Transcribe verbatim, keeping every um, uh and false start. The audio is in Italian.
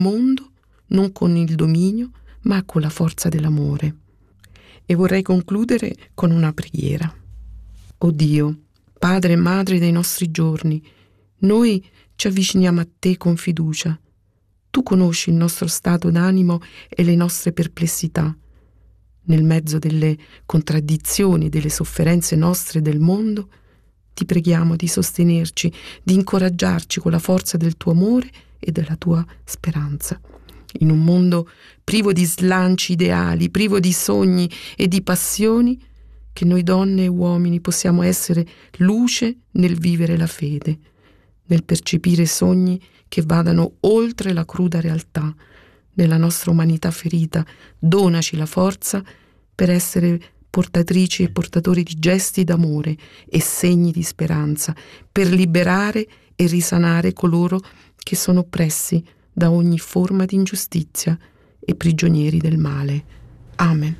mondo non con il dominio, ma con la forza dell'amore. E vorrei concludere con una preghiera. O Dio, Padre e Madre dei nostri giorni, noi ci avviciniamo a Te con fiducia. Tu conosci il nostro stato d'animo e le nostre perplessità. Nel mezzo delle contraddizioni, delle sofferenze nostre e del mondo, ti preghiamo di sostenerci, di incoraggiarci con la forza del tuo amore e della tua speranza. In un mondo privo di slanci ideali, privo di sogni e di passioni, che noi donne e uomini possiamo essere luce nel vivere la fede, nel percepire sogni che vadano oltre la cruda realtà. Nella nostra umanità ferita, donaci la forza per essere portatrici e portatori di gesti d'amore e segni di speranza, per liberare e risanare coloro che sono oppressi da ogni forma di ingiustizia e prigionieri del male. Amen.